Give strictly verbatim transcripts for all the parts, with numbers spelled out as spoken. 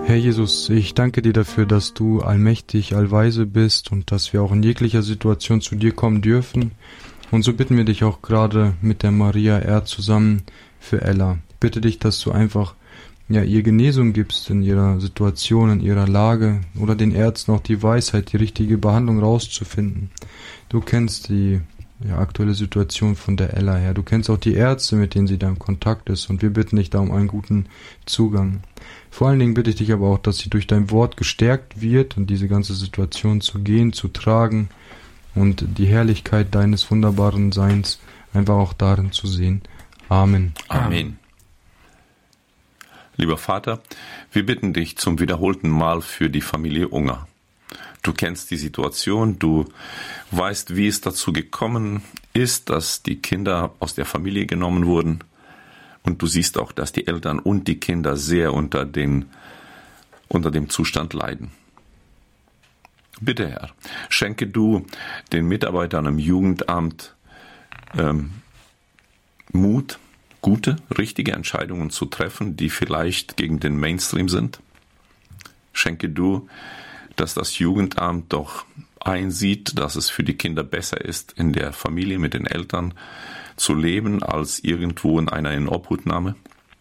Herr Jesus, ich danke dir dafür, dass du allmächtig, allweise bist und dass wir auch in jeglicher Situation zu dir kommen dürfen. Und so bitten wir dich auch gerade mit der Maria R. zusammen für Ella. Bitte dich, dass du einfach ja, ihr Genesung gibst in ihrer Situation, in ihrer Lage oder den Ärzten auch die Weisheit, die richtige Behandlung rauszufinden. Du kennst die ja, aktuelle Situation von der Ella her. Du kennst auch die Ärzte, mit denen sie da in Kontakt ist und wir bitten dich da um einen guten Zugang. Vor allen Dingen bitte ich dich aber auch, dass sie durch dein Wort gestärkt wird und diese ganze Situation zu gehen, zu tragen und die Herrlichkeit deines wunderbaren Seins einfach auch darin zu sehen. Amen. Amen. Lieber Vater, wir bitten dich zum wiederholten Mal für die Familie Unger. Du kennst die Situation, du weißt, wie es dazu gekommen ist, dass die Kinder aus der Familie genommen wurden. Und du siehst auch, dass die Eltern und die Kinder sehr unter, den, unter dem Zustand leiden. Bitte, Herr, schenke du den Mitarbeitern im Jugendamt ähm, Mut, gute, richtige Entscheidungen zu treffen, die vielleicht gegen den Mainstream sind. Schenke du, dass das Jugendamt doch einsieht, dass es für die Kinder besser ist, in der Familie mit den Eltern zu leben, als irgendwo in einer Inobhutnahme.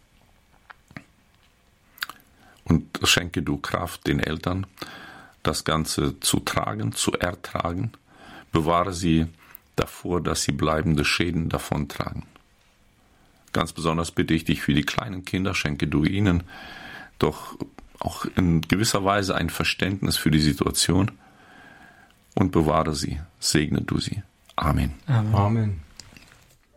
Und schenke du Kraft den Eltern, das Ganze zu tragen, zu ertragen. Bewahre sie davor, dass sie bleibende Schäden davontragen. Ganz besonders bitte ich dich für die kleinen Kinder, schenke du ihnen doch auch in gewisser Weise ein Verständnis für die Situation und bewahre sie, segne du sie. Amen. Amen. Amen.